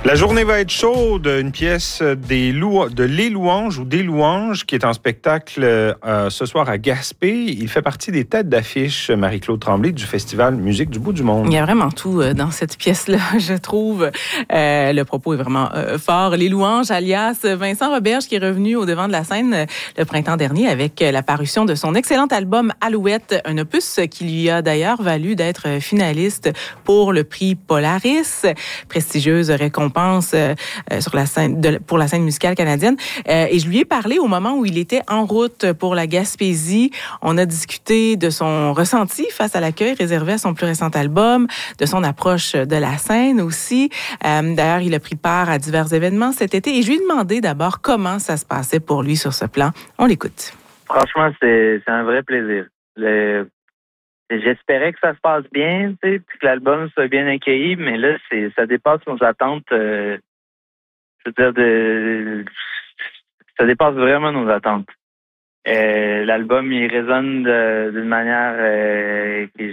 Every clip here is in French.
La journée va être chaude. Une pièce de Les Louanges ou Des Louanges qui est en spectacle ce soir à Gaspé. Il fait partie des têtes d'affiche, Marie-Claude Tremblay, du Festival Musique du bout du monde. Il y a vraiment tout dans cette pièce-là, je trouve. Le propos est vraiment fort. Les Louanges, alias Vincent Roberge, qui est revenu au devant de la scène le printemps dernier avec la parution de son excellent album Alouette, un opus qui lui a d'ailleurs valu d'être finaliste pour le prix Polaris, prestigieuse récompense sur la scène pour la scène musicale canadienne. Et je lui ai parlé au moment où il était en route pour la Gaspésie. On a discuté de son ressenti face à l'accueil réservé à son plus récent album, de son approche de la scène aussi. D'ailleurs, il a pris part à divers événements cet été et je lui ai demandé d'abord comment ça se passait pour lui sur ce plan. On l'écoute. Franchement, c'est un vrai plaisir. J'espérais que ça se passe bien, tu sais, puis que l'album soit bien accueilli, mais là, ça dépasse nos attentes. Je veux dire, ça dépasse vraiment nos attentes. L'album, il résonne d'une manière que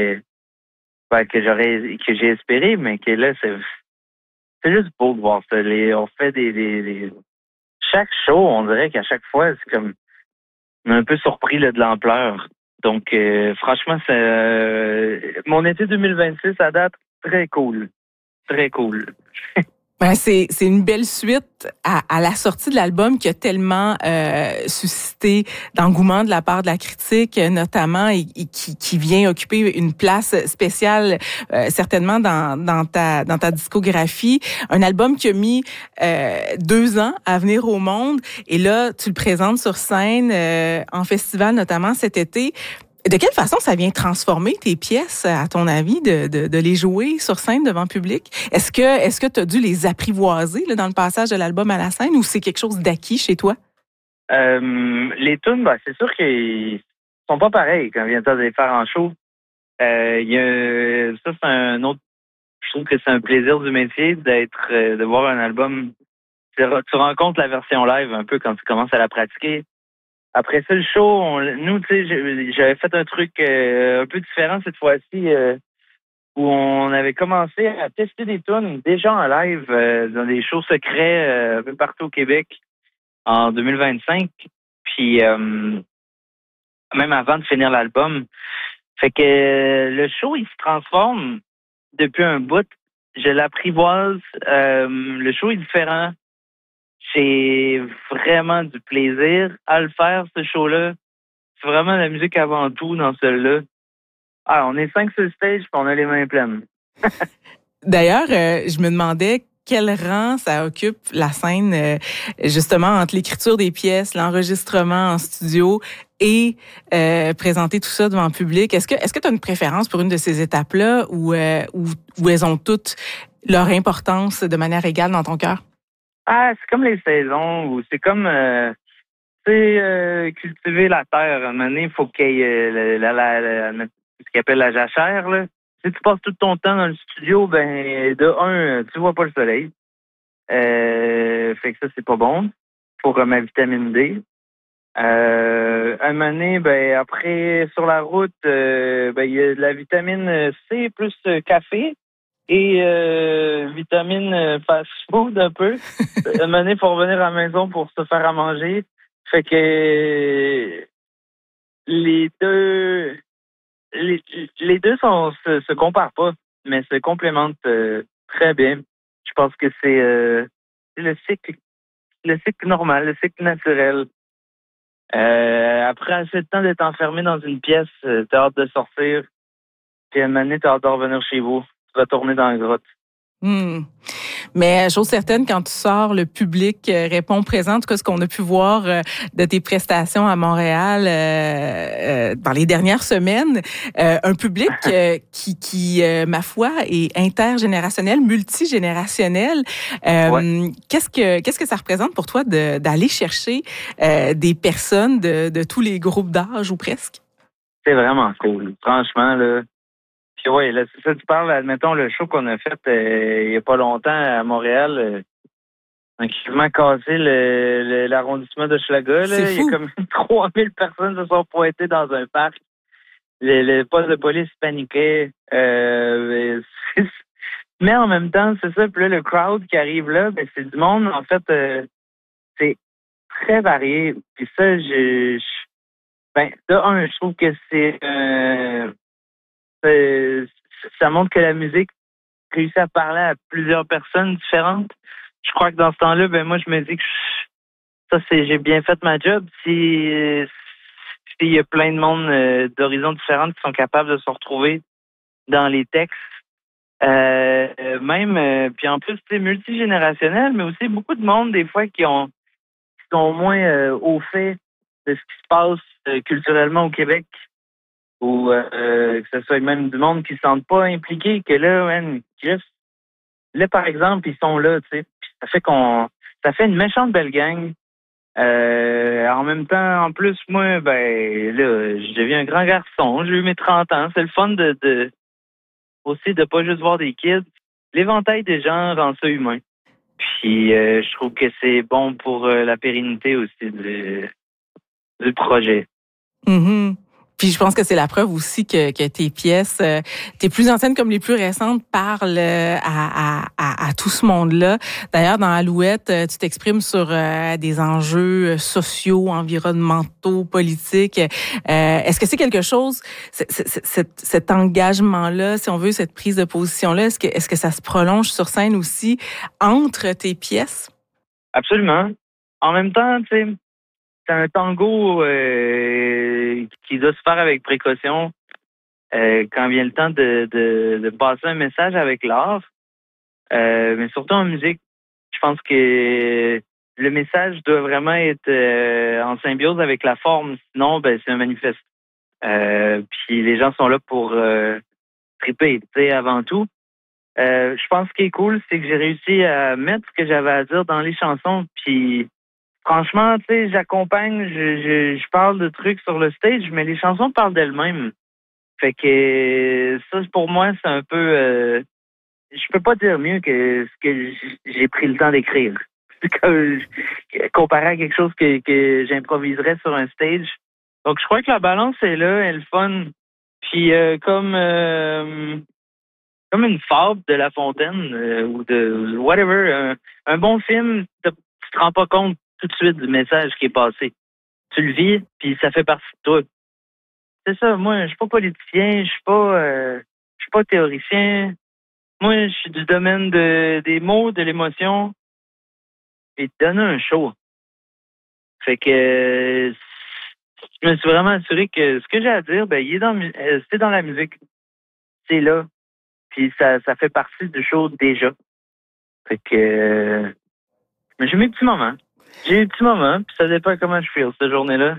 j'ai espéré, mais que là, c'est juste beau de voir ça. On fait chaque show, on dirait qu'à chaque fois, c'est comme on est un peu surpris là, de l'ampleur. Donc, franchement, mon été 2026 à date, très cool. Très cool. Ben, c'est une belle suite à la sortie de l'album qui a tellement suscité d'engouement de la part de la critique, notamment, et qui vient occuper une place spéciale certainement dans ta discographie. Un album qui a mis 2 ans à venir au monde, et là, tu le présentes sur scène en festival, notamment cet été. De quelle façon ça vient transformer tes pièces, à ton avis, de les jouer sur scène devant le public? Est-ce que tu as dû les apprivoiser là, dans le passage de l'album à la scène, ou c'est quelque chose d'acquis chez toi? Les tunes, c'est sûr qu'ils sont pas pareils quand vient de les faire en show. Ça, c'est un autre... Je trouve que c'est un plaisir du métier de voir un album. Tu rencontres la version live un peu quand tu commences à la pratiquer. Après ça, le show, nous, tu sais, j'avais fait un truc un peu différent cette fois-ci, où on avait commencé à tester des tunes déjà en live dans des shows secrets un peu partout au Québec en 2025. Puis même avant de finir l'album. Fait que le show, il se transforme depuis un bout. Je l'apprivoise. Le show est différent. J'ai vraiment du plaisir à le faire, ce show-là. C'est vraiment la musique avant tout dans celui-là. On est 5 sur le stage et on a les mains pleines. D'ailleurs, je me demandais quel rang ça occupe la scène, justement, entre l'écriture des pièces, l'enregistrement en studio et présenter tout ça devant le public. Est-ce que tu as une préférence pour une de ces étapes-là ou elles ont toutes leur importance de manière égale dans ton cœur? C'est comme les saisons, ou c'est comme cultiver la terre. À un moment donné, il faut qu'il y ait ce qu'on appelle la jachère. Là. Si tu passes tout ton temps dans le studio, tu vois pas le soleil. Fait que ça, c'est pas bon pour ma vitamine D. À un moment donné, après, sur la route, il y a de la vitamine C plus café. Et vitamine fast-food un peu. À un moment donné, il faut revenir à la maison pour se faire à manger. Fait que les deux se comparent pas, mais se complémentent très bien. Je pense que c'est le cycle normal, le cycle naturel. Après assez de temps d'être enfermé dans une pièce, t'as hâte de sortir. Puis à un moment donné, t'as hâte de revenir chez vous. Retourner dans la grotte. Mais chose certaine, quand tu sors, le public répond présent. En tout cas, ce qu'on a pu voir de tes prestations à Montréal dans les dernières semaines, un public qui, ma foi, est intergénérationnel, multigénérationnel. Ouais. Qu'est-ce que ça représente pour toi d'aller chercher des personnes de tous les groupes d'âge ou presque? C'est vraiment cool. Franchement, là. Puis ouais, là, c'est ça, tu parles, admettons, le show qu'on a fait il y a pas longtemps à Montréal, on a quasiment cassé l'arrondissement de Hochelaga. Il y a comme 3000 personnes se sont pointées dans un parc. Le poste de police paniquait. Mais en même temps, c'est ça. Puis là, le crowd qui arrive là, ben, c'est du monde, en fait, c'est très varié. Puis ça, ben, de un, je trouve que ça montre que la musique réussit à parler à plusieurs personnes différentes. Je crois que dans ce temps-là, ben moi, je me dis que j'ai bien fait ma job. Si il y a plein de monde d'horizons différents qui sont capables de se retrouver dans les textes, puis en plus, c'est multigénérationnel, mais aussi beaucoup de monde, des fois, qui sont moins au fait de ce qui se passe culturellement au Québec, ou que ce soit même du monde qui ne se sentent pas impliqués, que là, man, Chris, là, par exemple, ils sont là, tu sais. Ça fait une méchante belle gang. En même temps, en plus, moi, ben, là, je deviens un grand garçon. J'ai eu mes 30 ans. C'est le fun aussi de pas juste voir des kids. L'éventail des gens rend ça humain. Puis, je trouve que c'est bon pour la pérennité aussi du projet. Mm-hmm. Puis je pense que c'est la preuve aussi que tes pièces, tes plus anciennes comme les plus récentes, parlent à tout ce monde-là. D'ailleurs, dans Alouette, tu t'exprimes sur des enjeux sociaux, environnementaux, politiques. Est-ce que c'est quelque chose, cet engagement-là, si on veut, cette prise de position-là, est-ce que ça se prolonge sur scène aussi entre tes pièces? Absolument. En même temps, tu sais, c'est un tango qui doit se faire avec précaution quand vient le temps de passer un message avec l'art. Mais surtout en musique, je pense que le message doit vraiment être en symbiose avec la forme. Sinon, ben, c'est un manifeste. Puis les gens sont là pour triper, tu sais, avant tout. Je pense que ce qui est cool, c'est que j'ai réussi à mettre ce que j'avais à dire dans les chansons. Puis franchement, tu sais, j'accompagne, je parle de trucs sur le stage, mais les chansons parlent d'elles-mêmes. Fait que ça, pour moi, c'est un peu... je peux pas dire mieux que ce que j'ai pris le temps d'écrire. Comparé à quelque chose que j'improviserais sur un stage. Donc, je crois que la balance est là, elle est fun. Puis, comme une fable de La Fontaine ou de whatever, un bon film, tu te rends pas compte tout de suite du message qui est passé. Tu le vis, puis ça fait partie de toi. C'est ça, moi, je suis pas politicien, je suis pas théoricien. Moi, je suis du domaine des mots, de l'émotion, et de donner un show. Fait que je me suis vraiment assuré que ce que j'ai à dire, ben, c'est dans la musique. C'est là. Puis ça fait partie du show déjà. Fait que mais j'ai mes petits moments. J'ai eu des petits moments, puis ça dépend comment je feel cette journée-là.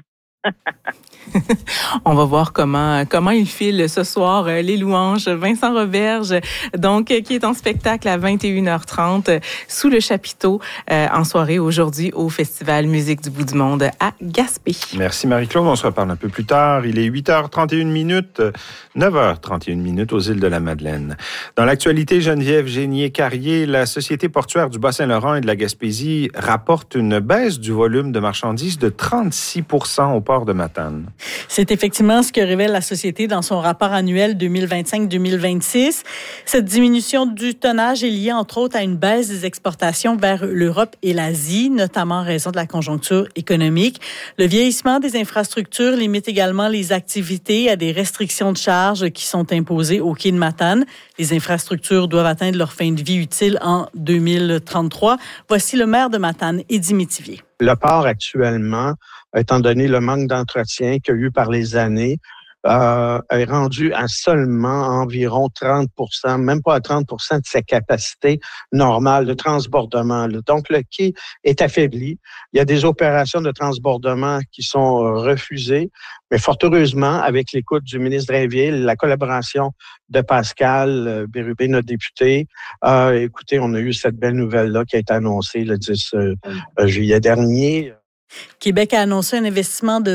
On va voir comment il file ce soir les louanges. Vincent Roberge, donc qui est en spectacle à 21h30 sous le chapiteau en soirée aujourd'hui au Festival Musique du Bout du Monde à Gaspé. Merci Marie-Claude. On se reparle un peu plus tard. Il est 8h31, 9h31 aux îles de la Madeleine. Dans l'actualité, Geneviève Génier-Carrier, la Société portuaire du Bas-Saint-Laurent et de la Gaspésie rapporte une baisse du volume de marchandises de 36% au port de Matane. C'est effectivement ce que révèle la Société dans son rapport annuel 2025-2026. Cette diminution du tonnage est liée, entre autres, à une baisse des exportations vers l'Europe et l'Asie, notamment en raison de la conjoncture économique. Le vieillissement des infrastructures limite également les activités à des restrictions de charges qui sont imposées au quai de Matane. Les infrastructures doivent atteindre leur fin de vie utile en 2033. Voici le maire de Matane, Eddy Métivier. Le port actuellement, étant donné le manque d'entretien qu'il y a eu par les années, est rendu à seulement environ 30%, même pas à 30% de sa capacité normale de transbordement. Donc, le quai est affaibli. Il y a des opérations de transbordement qui sont refusées, mais fort heureusement, avec l'écoute du ministre Drainville, la collaboration de Pascal Bérubé, notre député, écoutez, on a eu cette belle nouvelle-là qui a été annoncée le 10 juillet dernier. Québec a annoncé un investissement de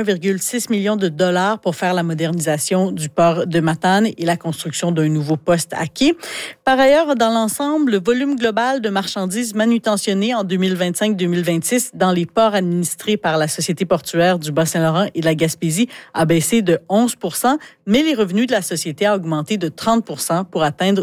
21,6 millions de dollars pour faire la modernisation du port de Matane et la construction d'un nouveau poste à quai. Par ailleurs, dans l'ensemble, le volume global de marchandises manutentionnées en 2025-2026 dans les ports administrés par la Société portuaire du Bas-Saint-Laurent et de la Gaspésie a baissé de 11 %, mais les revenus de la société a augmenté de 30 % pour atteindre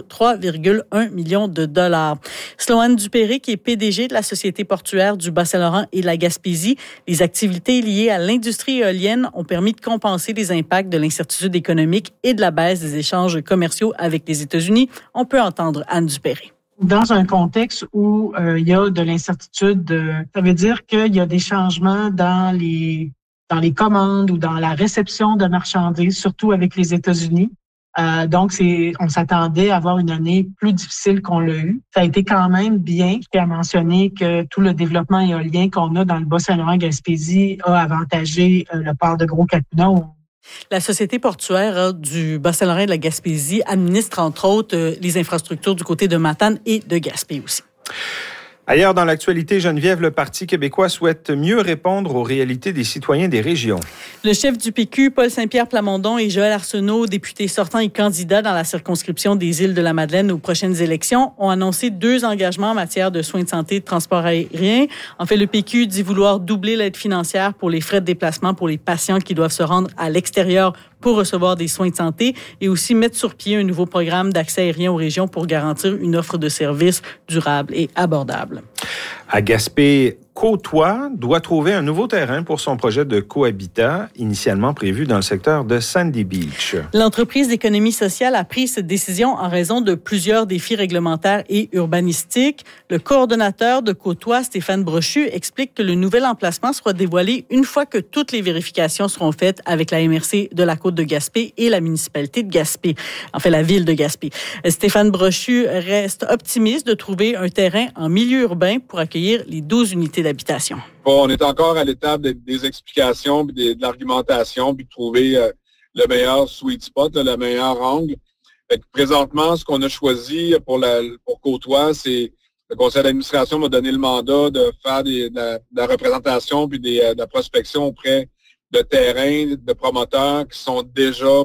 3,1 millions de dollars. Sloane Dupéré, qui est PDG de la Société portuaire du Bas-Saint-Laurent et de la Gaspésie, les activités liées à l'industrie éolienne ont permis de compenser les impacts de l'incertitude économique et de la baisse des échanges commerciaux avec les États-Unis. On peut entendre Anne Dupéré. Dans un contexte où il y a de l'incertitude, ça veut dire qu'il y a des changements dans les commandes ou dans la réception de marchandises, surtout avec les États-Unis. Donc, on s'attendait à avoir une année plus difficile qu'on l'a eu. Ça a été quand même bien. Je tiens à mentionner que tout le développement éolien qu'on a dans le Bas-Saint-Laurent-Gaspésie a avantagé le port de Gros-Cacouna. La Société portuaire du Bas-Saint-Laurent et de la Gaspésie administre, entre autres, les infrastructures du côté de Matane et de Gaspé aussi. Ailleurs dans l'actualité, Geneviève, le Parti québécois souhaite mieux répondre aux réalités des citoyens des régions. Le chef du PQ, Paul Saint-Pierre Plamondon, et Joël Arsenault, député sortant et candidat dans la circonscription des Îles-de-la-Madeleine aux prochaines élections, ont annoncé 2 engagements en matière de soins de santé et de transport aérien. En fait, le PQ dit vouloir doubler l'aide financière pour les frais de déplacement pour les patients qui doivent se rendre à l'extérieur pour recevoir des soins de santé et aussi mettre sur pied un nouveau programme d'accès aérien aux régions pour garantir une offre de services durable et abordable. À Gaspé, Côtois doit trouver un nouveau terrain pour son projet de cohabitat initialement prévu dans le secteur de Sandy Beach. L'entreprise d'économie sociale a pris cette décision en raison de plusieurs défis réglementaires et urbanistiques. Le coordonnateur de Côtois, Stéphane Brochu, explique que le nouvel emplacement sera dévoilé une fois que toutes les vérifications seront faites avec la MRC de la Côte de Gaspé et la municipalité de Gaspé, en fait la ville de Gaspé. Stéphane Brochu reste optimiste de trouver un terrain en milieu urbain pour accueillir les 12 unités d'habitation. Bon, on est encore à l'étape des explications, puis de l'argumentation, puis de trouver le meilleur sweet spot, le meilleur angle. Fait que présentement, ce qu'on a choisi pour Côtois, c'est le conseil d'administration m'a donné le mandat de faire de la représentation puis de la prospection auprès de terrains, de promoteurs qui sont déjà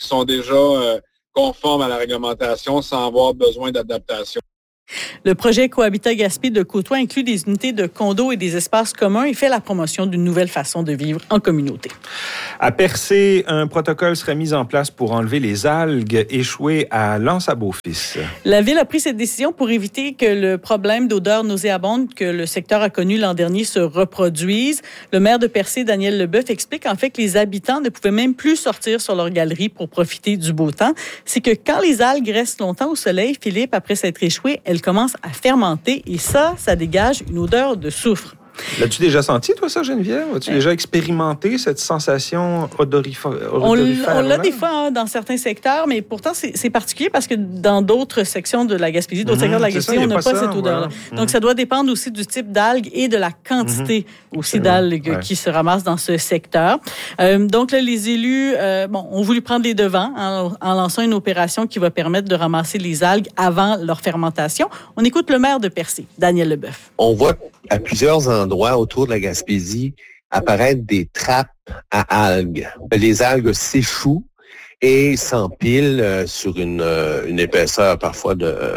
conformes à la réglementation sans avoir besoin d'adaptation. Le projet Cohabitat Gaspé de Côtois inclut des unités de condos et des espaces communs et fait la promotion d'une nouvelle façon de vivre en communauté. À Percé, un protocole serait mis en place pour enlever les algues échouées à l'Anse-à-Beaufils. La Ville a pris cette décision pour éviter que le problème d'odeur nauséabonde que le secteur a connu l'an dernier se reproduise. Le maire de Percé, Daniel Leboeuf, explique en fait que les habitants ne pouvaient même plus sortir sur leur galerie pour profiter du beau temps. C'est que quand les algues restent longtemps au soleil, Philippe, après s'être échouées, elles commencent à fermenter et ça dégage une odeur de soufre. L'as-tu déjà senti, toi, ça, Geneviève? As-tu déjà expérimenté cette sensation odorifère? On l'a des fois dans certains secteurs, mais pourtant, c'est particulier parce que dans d'autres sections de la Gaspésie, d'autres secteurs de la Gaspésie, on n'a pas cette odeur-là. Voilà. Donc, ça doit dépendre aussi du type d'algues et de la quantité aussi d'algues qui se ramassent dans ce secteur. Donc, là, les élus ont voulu prendre les devants en lançant une opération qui va permettre de ramasser les algues avant leur fermentation. On écoute le maire de Percé, Daniel Leboeuf. On voit à plusieurs endroits autour de la Gaspésie apparaître des trappes à algues. Les algues s'échouent et s'empilent sur une épaisseur parfois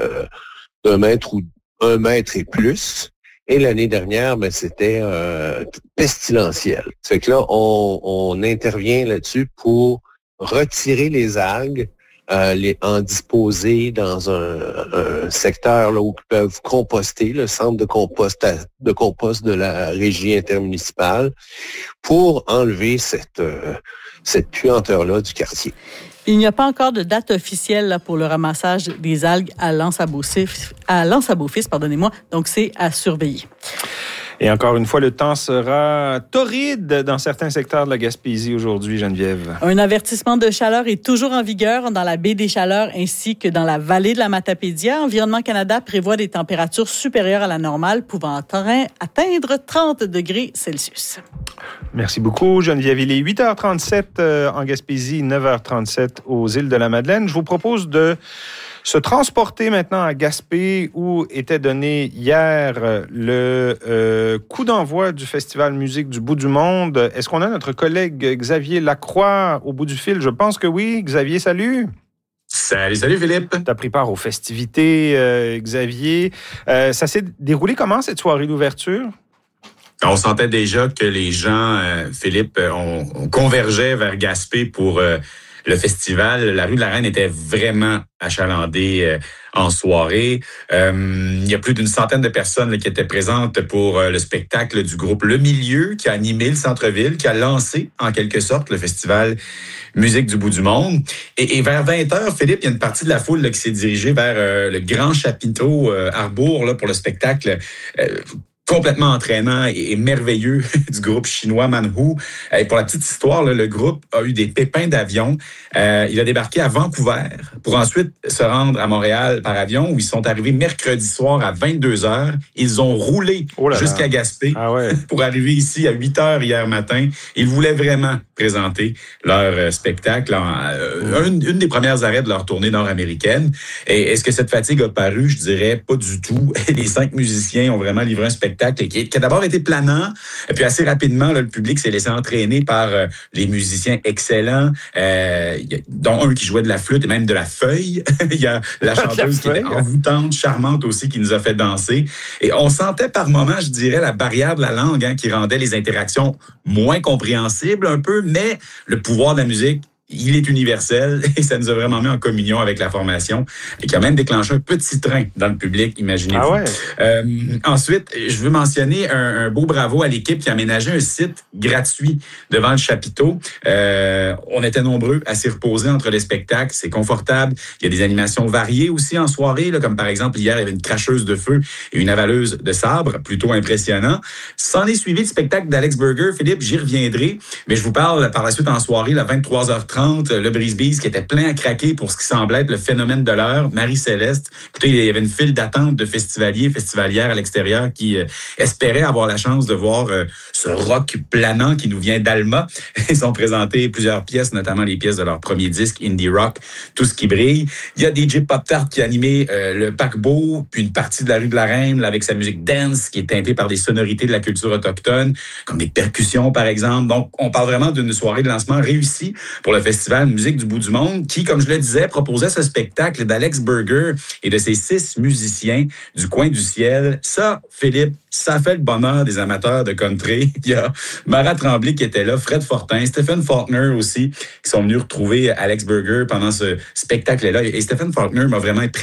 d'un mètre ou 1 mètre et plus. Et l'année dernière, c'était pestilentiel. C'est que là, on intervient là-dessus pour retirer les algues, en disposer dans un secteur là, où ils peuvent composter, le centre de compost de la régie intermunicipale, pour enlever cette puanteur-là du quartier. Il n'y a pas encore de date officielle là, pour le ramassage des algues à l'Anse-à-Beaufils, donc c'est à surveiller. Et encore une fois, le temps sera torride dans certains secteurs de la Gaspésie aujourd'hui, Geneviève. Un avertissement de chaleur est toujours en vigueur dans la baie des Chaleurs ainsi que dans la vallée de la Matapédia. Environnement Canada prévoit des températures supérieures à la normale pouvant atteindre 30 degrés Celsius. Merci beaucoup, Geneviève. Il est 8h37 en Gaspésie, 9h37 aux Îles-de-la-Madeleine. Je vous propose de Se transporter maintenant à Gaspé, où était donné hier le coup d'envoi du Festival Musique du Bout du Monde. Est-ce qu'on a notre collègue Xavier Lacroix au bout du fil? Je pense que oui. Xavier, salut. Salut Philippe. Tu as pris part aux festivités, Xavier. Ça s'est déroulé comment cette soirée d'ouverture? On sentait déjà que les gens, Philippe, on convergeait vers Gaspé pour le festival. La rue de la Reine était vraiment achalandée en soirée. Il y a plus d'une centaine de personnes là, qui étaient présentes pour le spectacle du groupe Le Milieu, qui a animé le centre-ville, qui a lancé en quelque sorte le festival Musique du Bout du Monde. Et vers 20h, Philippe, il y a une partie de la foule là, qui s'est dirigée vers le grand chapiteau Arbour là, pour le spectacle complètement entraînant et merveilleux du groupe chinois Manhu. Et pour la petite histoire, là, le groupe a eu des pépins d'avion. Il a débarqué à Vancouver pour ensuite se rendre à Montréal par avion, où ils sont arrivés mercredi soir à 22h. Ils ont roulé jusqu'à Gaspé pour arriver ici à 8h hier matin. Ils voulaient vraiment présenter leur spectacle, une des premières arrêts de leur tournée nord-américaine. Et est-ce que cette fatigue a paru? Je dirais pas du tout. Les 5 musiciens ont vraiment livré un spectacle qui a d'abord été planant, et puis assez rapidement, là, le public s'est laissé entraîner par les musiciens excellents, dont un qui jouait de la flûte et même de la feuille. Il y a la chanteuse qui était envoûtante, charmante aussi, qui nous a fait danser. Et on sentait par moments, je dirais, la barrière de la langue qui rendait les interactions moins compréhensibles un peu, mais le pouvoir de la musique, il est universel et ça nous a vraiment mis en communion avec la formation et qui a même déclenché un petit train dans le public, imaginez-vous. Ensuite, je veux mentionner un beau bravo à l'équipe qui a aménagé un site gratuit devant le chapiteau. On était nombreux à s'y reposer entre les spectacles. C'est confortable. Il y a des animations variées aussi en soirée, là, comme par exemple hier, il y avait une cracheuse de feu et une avaleuse de sabre, plutôt impressionnant. S'en est suivi le spectacle d'Alex Burger. Philippe, j'y reviendrai, mais je vous parle par la suite en soirée, à 23h30, le Brise-Bise qui était plein à craquer pour ce qui semblait être le phénomène de l'heure, Marie-Céleste. Écoutez, il y avait une file d'attente de festivaliers, festivalières à l'extérieur qui espéraient avoir la chance de voir ce rock planant qui nous vient d'Alma. Ils ont présenté plusieurs pièces, notamment les pièces de leur premier disque, Indie Rock, Tout ce qui brille. Il y a DJ Pop-Tart qui a animé le paquebot, puis une partie de la rue de la Reine là, avec sa musique dance qui est teintée par des sonorités de la culture autochtone, comme des percussions par exemple. Donc, on parle vraiment d'une soirée de lancement réussie pour le Festival Musique du Bout du Monde, qui, comme je le disais, proposait ce spectacle d'Alex Burger et de ses 6 musiciens du coin du ciel. Ça, Philippe, ça fait le bonheur des amateurs de country. Il y a Mara Tremblay qui était là, Fred Fortin, Stephen Faulkner aussi, qui sont venus retrouver Alex Burger pendant ce spectacle-là. Et Stephen Faulkner m'a vraiment